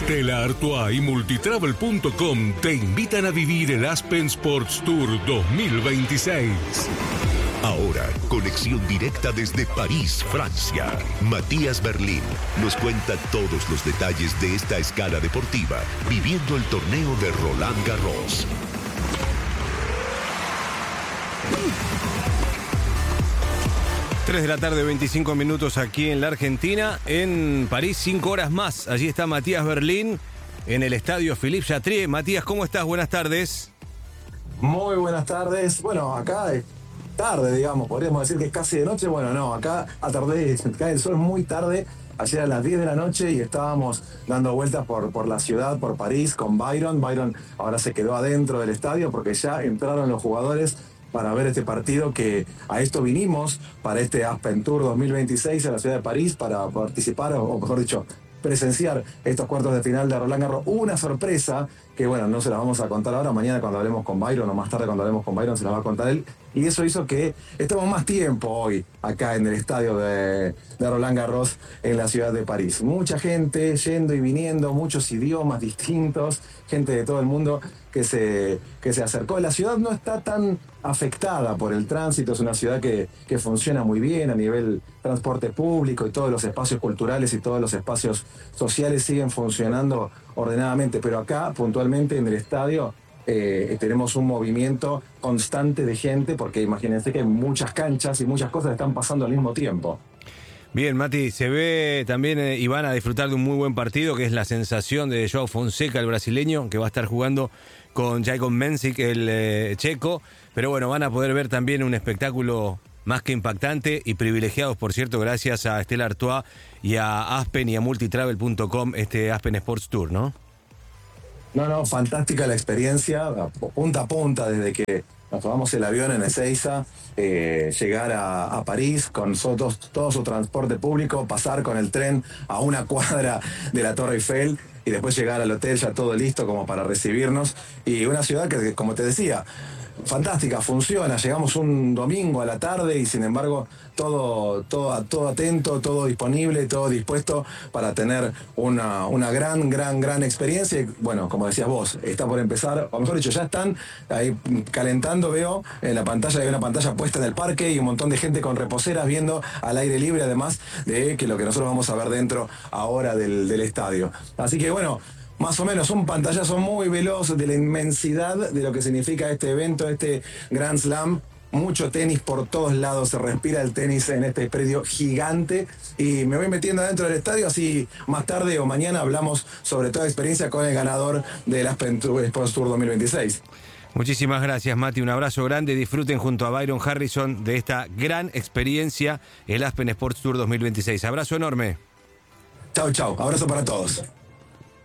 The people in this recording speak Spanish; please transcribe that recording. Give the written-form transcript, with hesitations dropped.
Stella Artois y Multitravel.com te invitan a vivir el Aspen Sports Tour 2026. Ahora, conexión directa desde París, Francia. Matías Berlín nos cuenta todos los detalles de esta escala deportiva, viviendo el torneo de Roland Garros. Tres de la tarde, 25 minutos aquí en la Argentina. En París, 5 horas más. Allí está Matías Berlín en el estadio Philippe Chatrier. Matías, ¿cómo estás? Buenas tardes. Muy buenas tardes. Bueno, acá es tarde, digamos. Podríamos decir que es casi de noche. Bueno, no, acá cae el sol muy tarde. Ayer a las 10 de la noche y estábamos dando vueltas por la ciudad, por París, con Byron. Byron ahora se quedó adentro del estadio porque ya entraron los jugadores para ver este partido, que a esto vinimos, para este Aspen Tour 2026 a la ciudad de París, para participar, o mejor dicho, presenciar estos cuartos de final de Roland Garros. Una sorpresa que, bueno, no se la vamos a contar ahora, mañana cuando hablemos con Byron, o más tarde cuando hablemos con Byron se la va a contar él, y eso hizo que estemos más tiempo hoy acá en el estadio de Roland Garros en la ciudad de París. Mucha gente yendo y viniendo, muchos idiomas distintos, gente de todo el mundo que se acercó. La ciudad no está tan afectada por el tránsito, es una ciudad que funciona muy bien a nivel transporte público, y todos los espacios culturales y todos los espacios sociales siguen funcionando ordenadamente, pero acá puntualmente en el estadio tenemos un movimiento constante de gente, porque imagínense que hay muchas canchas y muchas cosas están pasando al mismo tiempo. Bien, Mati, se ve también y van a disfrutar de un muy buen partido, que es la sensación de João Fonseca, el brasileño, que va a estar jugando con Jacob Mensik, el checo. Pero bueno, van a poder ver también un espectáculo más que impactante y privilegiados, por cierto, gracias a Stella Artois y a Aspen y a Multitravel.com, este Aspen Sports Tour, ¿no? No, fantástica la experiencia, punta a punta, desde que nos tomamos el avión en Ezeiza, llegar a París con todo su transporte público, pasar con el tren a una cuadra de la Torre Eiffel y después llegar al hotel ya todo listo como para recibirnos. Y una ciudad que, como te decía, fantástica, funciona. Llegamos un domingo a la tarde y sin embargo todo atento, todo disponible, todo dispuesto para tener una gran experiencia. Y bueno, como decías vos, está por empezar, o mejor dicho, ya están ahí calentando. Veo en la pantalla, hay una pantalla puesta en el parque y un montón de gente con reposeras viendo al aire libre, además de que lo que nosotros vamos a ver dentro ahora del estadio. Así que bueno, más o menos un pantallazo muy veloz de la inmensidad de lo que significa este evento, este Grand Slam. Mucho tenis por todos lados, se respira el tenis en este predio gigante, y me voy metiendo dentro del estadio, así más tarde o mañana hablamos sobre toda la experiencia con el ganador del Aspen Sports Tour 2026. Muchísimas gracias, Mati, un abrazo grande, disfruten junto a Byron Harrison de esta gran experiencia, el Aspen Sports Tour 2026. Abrazo enorme. Chau, abrazo para todos.